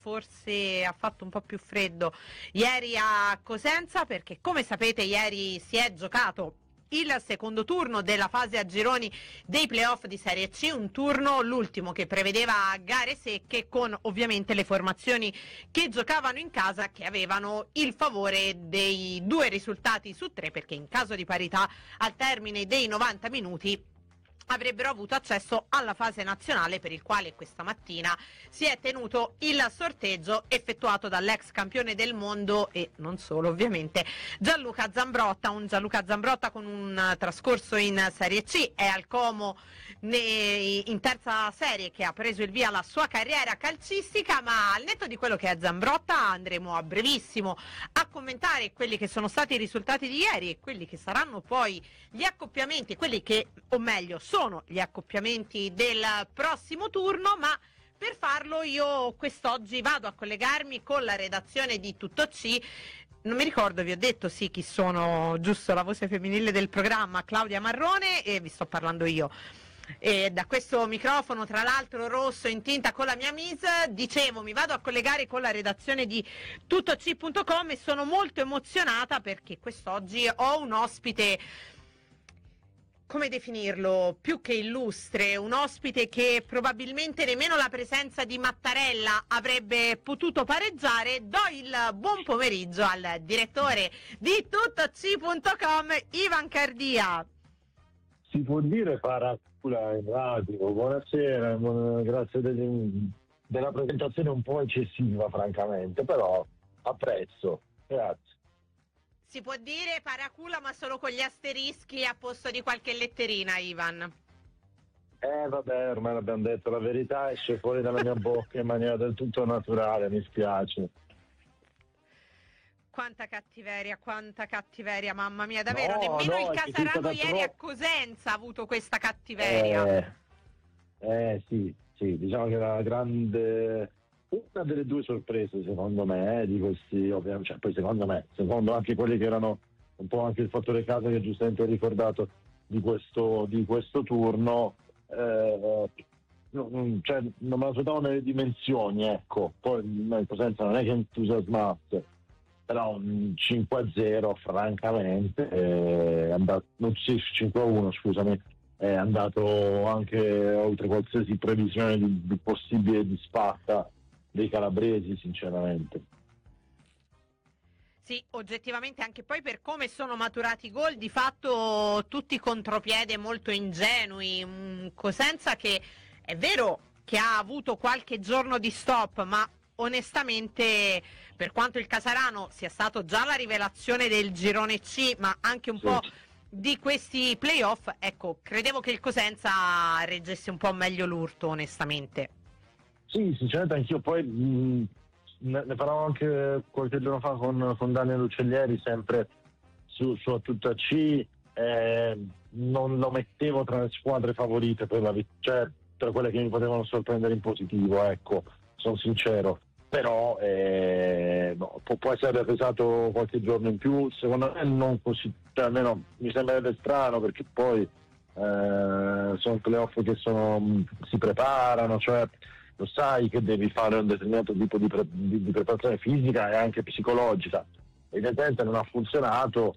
Forse ha fatto un po' più freddo ieri a Cosenza, perché come sapete ieri si è giocato il secondo turno della fase a gironi dei playoff di Serie C, un turno, l'ultimo, che prevedeva gare secche con ovviamente le formazioni che giocavano in casa, che avevano il favore dei 2 risultati su 3, perché in caso di parità al termine dei 90 minuti avrebbero avuto accesso alla fase nazionale, per il quale questa mattina si è tenuto il sorteggio effettuato dall'ex campione del mondo e non solo ovviamente Gianluca Zambrotta, un Gianluca Zambrotta con un trascorso in Serie C, è al Como in terza serie, che ha preso il via alla sua carriera calcistica. Ma al netto di quello che è Zambrotta, andremo a brevissimo a commentare quelli che sono stati i risultati di ieri e quelli che saranno poi gli accoppiamenti, quelli che, o meglio, sono gli accoppiamenti del prossimo turno. Ma per farlo io quest'oggi vado a collegarmi con la redazione di Tutto C. Non mi ricordo, vi ho detto sì chi sono, giusto, la voce femminile del programma, Claudia Marrone, e vi sto parlando io. E da questo microfono, tra l'altro rosso in tinta con la mia mise, dicevo, mi vado a collegare con la redazione di tuttoc.com e sono molto emozionata perché quest'oggi ho un ospite, come definirlo, più che illustre, un ospite che probabilmente nemmeno la presenza di Mattarella avrebbe potuto pareggiare. Do il buon pomeriggio al direttore di tuttoc.com, Ivan Cardia. Si può dire paracula in radio. Buonasera, grazie della presentazione un po' eccessiva francamente, però apprezzo, grazie. Si può dire paracula ma solo con gli asterischi a posto di qualche letterina, Ivan. Vabbè, ormai abbiamo detto la verità, esce fuori dalla mia bocca in maniera del tutto naturale, mi spiace. Quanta cattiveria, mamma mia, davvero, nemmeno il Casarano ieri a Cosenza ha avuto questa cattiveria. Sì, diciamo che la grande, una delle 2 sorprese secondo me di questi, ovviamente, cioè, poi secondo anche quelli che erano un po' anche il fattore casa che giustamente hai ricordato di questo turno, cioè, non me la aspettavo nelle dimensioni, ecco. Poi il Cosenza non è che entusiasmasse, però un 5-0 francamente è andato, non sì, 5-1 scusami, è andato anche oltre qualsiasi previsione di possibile disfatta dei calabresi, sinceramente. Sì, oggettivamente, anche poi per come sono maturati i gol, di fatto tutti contropiede molto ingenui. Cosenza che è vero che ha avuto qualche giorno di stop, ma onestamente, per quanto il Casarano sia stato già la rivelazione del girone C, ma anche un po' di questi playoff, ecco, credevo che il Cosenza reggesse un po' meglio l'urto, onestamente. Sì, sinceramente anch'io. Poi ne parlavo anche qualche giorno fa con Daniel Uccellieri, sempre su Tutta C. Non lo mettevo tra le squadre favorite per la cioè tra quelle che mi potevano sorprendere in positivo, ecco, sono sincero. Però può essere pesato qualche giorno in più, secondo me non così, cioè, almeno mi sembrerebbe strano, perché poi sono playoff che si preparano, cioè lo sai che devi fare un determinato tipo di preparazione fisica e anche psicologica. Evidentemente non ha funzionato,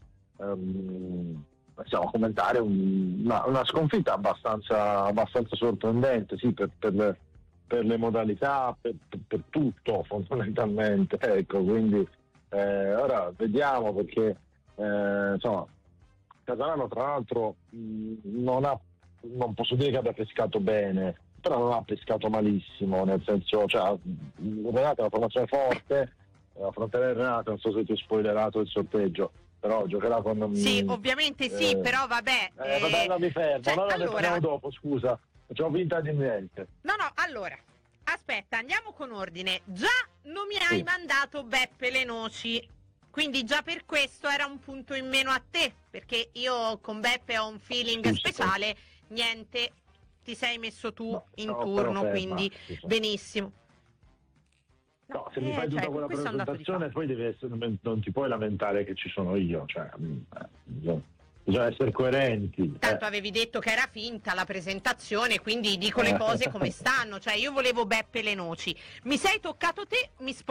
possiamo commentare una sconfitta abbastanza sorprendente, sì, per le modalità, per tutto fondamentalmente, ecco. Quindi ora vediamo, perché insomma Casarano tra l'altro non posso dire che abbia pescato bene, però non ha pescato malissimo, nel senso, cioè, Renato è una formazione forte, affronterà il Renato, non so se ti ho spoilerato il sorteggio, però giocherà con... Sì, ovviamente sì, però vabbè... vabbè, non mi fermo, cioè, allora allora... ne parliamo dopo, scusa, facciamo finta di niente. No, allora, aspetta, andiamo con ordine. Già non mi hai Sì. mandato Beppe le noci, quindi già per questo era un punto in meno a te, perché io con Beppe ho un feeling speciale. Niente, ti sei messo tu in turno, quindi benissimo. No, se mi fai tutta quella presentazione poi devi essere, non ti puoi lamentare che ci sono io, cioè bisogna essere coerenti. Tanto avevi detto che era finta la presentazione, quindi dico le cose come stanno, cioè io volevo Beppe le noci, mi sei toccato te, mi